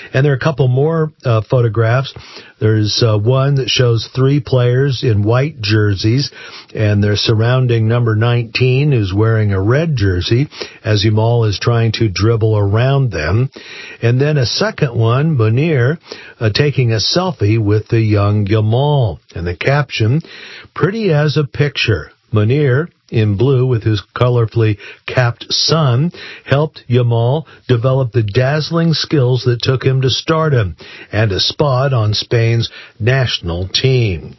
And there are a couple more photographs. There's one that shows 3 players in white jerseys, and they're surrounding number 19, who's wearing a red jersey, as Yamal is trying to dribble around them. And then a second one, Munir, taking a selfie with the young Yamal. And the caption, "Pretty as a picture." Munir, in blue with his colorfully capped son, helped Yamal develop the dazzling skills that took him to stardom and a spot on Spain's national team.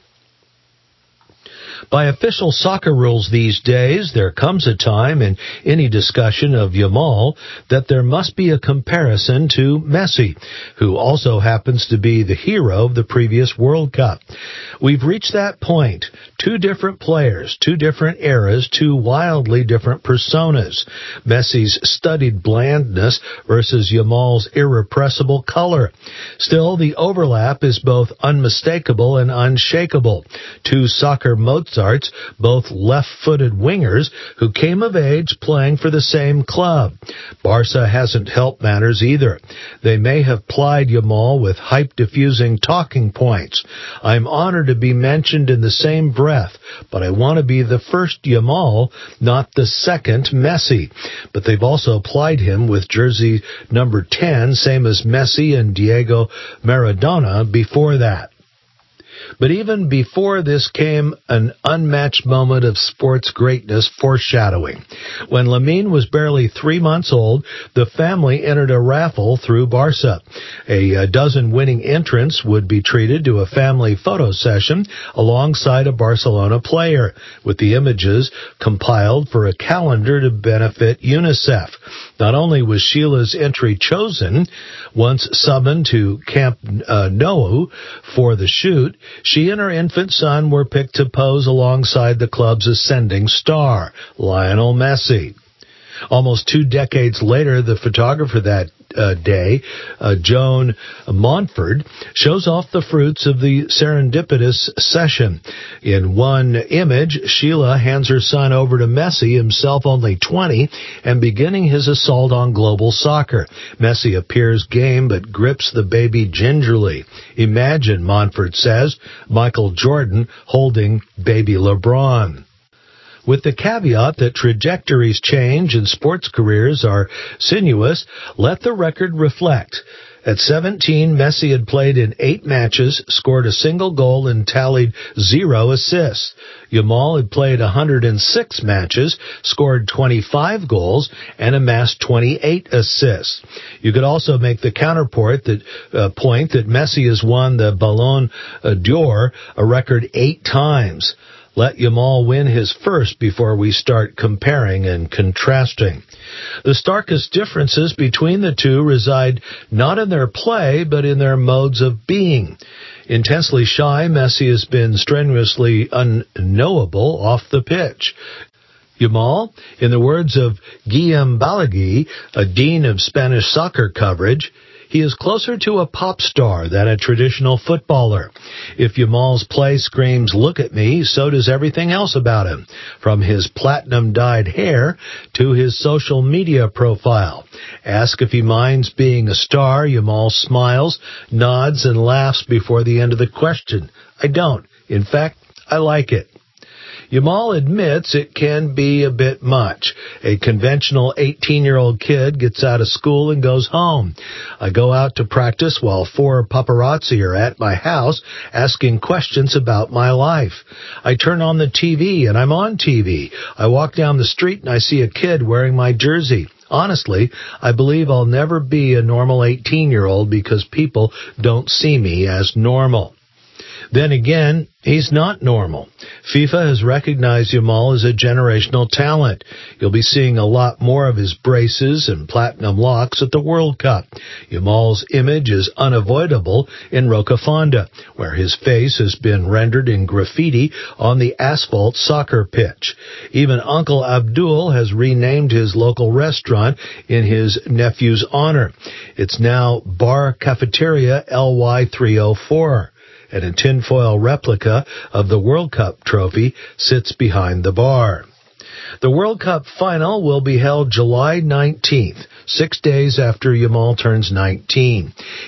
By official soccer rules these days, there comes a time in any discussion of Yamal that there must be a comparison to Messi, who also happens to be the hero of the previous World Cup. We've reached that point. 2 different players, 2 different eras, 2 wildly different personas. Messi's studied blandness versus Yamal's irrepressible color. Still, the overlap is both unmistakable and unshakable. 2 soccer Mozarts, both left-footed wingers who came of age playing for the same club. Barca hasn't helped matters either. They may have plied Yamal with hype-diffusing talking points. I'm honored to be mentioned in the same breath, but I want to be the first Yamal, not the second Messi. But they've also plied him with jersey number 10, same as Messi and Diego Maradona before that. But even before this came an unmatched moment of sports greatness foreshadowing. When Lamine was barely 3 months old, the family entered a raffle through Barca. A dozen winning entrants would be treated to a family photo session alongside a Barcelona player, with the images compiled for a calendar to benefit UNICEF. Not only was Sheila's entry chosen, once summoned to Camp Nou for the shoot, she and her infant son were picked to pose alongside the club's ascending star, Lionel Messi. Almost 2 decades later, the photographer that day, Joan Montford, shows off the fruits of the serendipitous session. In one image, Sheila hands her son over to Messi, himself only 20, and beginning his assault on global soccer. Messi appears game but grips the baby gingerly. Imagine, Montford says, Michael Jordan holding baby LeBron. With the caveat that trajectories change and sports careers are sinuous, let the record reflect. At 17, Messi had played in 8 matches, scored a single goal, and tallied 0 assists. Yamal had played 106 matches, scored 25 goals, and amassed 28 assists. You could also make the counterpoint that Messi has won the Ballon d'Or a record 8 times. Let Yamal win his first before we start comparing and contrasting. The starkest differences between the two reside not in their play, but in their modes of being. Intensely shy, Messi has been strenuously unknowable off the pitch. Yamal, in the words of Guillem Balaguer, a dean of Spanish soccer coverage, he is closer to a pop star than a traditional footballer. If Yamal's play screams, "Look at me," so does everything else about him, from his platinum-dyed hair to his social media profile. Ask if he minds being a star, Yamal smiles, nods, and laughs before the end of the question. I don't. In fact, I like it. Yamal admits it can be a bit much. A conventional 18-year-old kid gets out of school and goes home. I go out to practice while 4 paparazzi are at my house asking questions about my life. I turn on the TV and I'm on TV. I walk down the street and I see a kid wearing my jersey. Honestly, I believe I'll never be a normal 18-year-old because people don't see me as normal. Then again, he's not normal. FIFA has recognized Yamal as a generational talent. You'll be seeing a lot more of his braces and platinum locks at the World Cup. Yamal's image is unavoidable in Rocafonda, where his face has been rendered in graffiti on the asphalt soccer pitch. Even Uncle Abdul has renamed his local restaurant in his nephew's honor. It's now Bar Cafeteria LY304. And a tinfoil replica of the World Cup trophy sits behind the bar. The World Cup final will be held July 19th, 6 days after Yamal turns 19.